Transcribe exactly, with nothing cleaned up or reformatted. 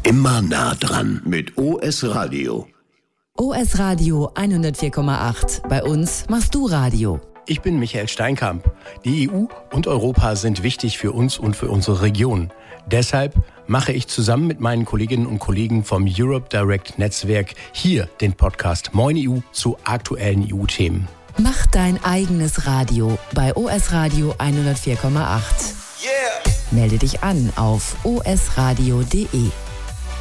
Immer nah dran mit O S Radio. O S Radio hundertvier Komma acht. Bei uns machst du Radio. Ich bin Michael Steinkamp. Die E U und Europa sind wichtig für uns und für unsere Region. Deshalb mache ich zusammen mit meinen Kolleginnen und Kollegen vom Europe Direct Netzwerk hier den Podcast Moin E U zu aktuellen E U-Themen. Mach dein eigenes Radio bei O S Radio hundertvier Komma acht. Yeah! Melde dich an auf o s radio punkt d e.